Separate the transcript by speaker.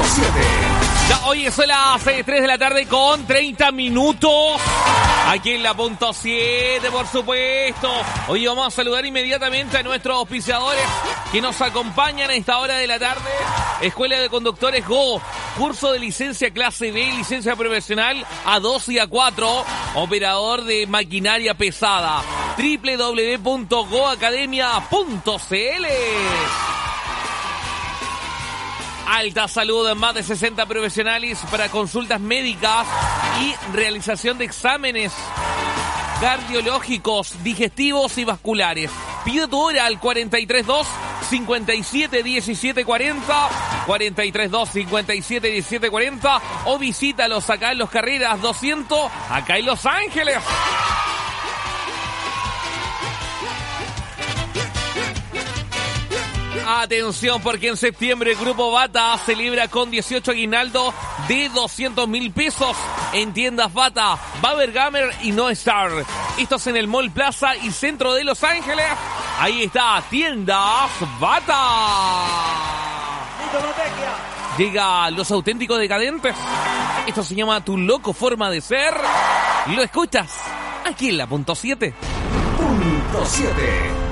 Speaker 1: Ya, hoy son las 3 de la tarde con 30 minutos. Aquí en la punto 7, por supuesto. Hoy vamos a saludar inmediatamente a nuestros auspiciadores que nos acompañan a esta hora de la tarde. Escuela de Conductores Go, curso de licencia clase B, licencia profesional A2 y A4, operador de maquinaria pesada. www.goacademia.cl. Alta Salud, más de 60 profesionales para consultas médicas y realización de exámenes cardiológicos, digestivos y vasculares. Pide tu hora al 432 57 17 40, 432 57 17 40, o visítalos acá en Los Carreras 200, acá en Los Ángeles. Atención, porque en septiembre el Grupo Bata celebra con 18 aguinaldo de 200.000 pesos en tiendas Bata, Baber Gamer y No Star. Esto es en el Mall Plaza y Centro de Los Ángeles. Ahí está, tiendas Bata. Llega Los Auténticos Decadentes. Esto se llama Tu Loco Forma de Ser. Lo escuchas aquí en la punto 7.
Speaker 2: Punto 7.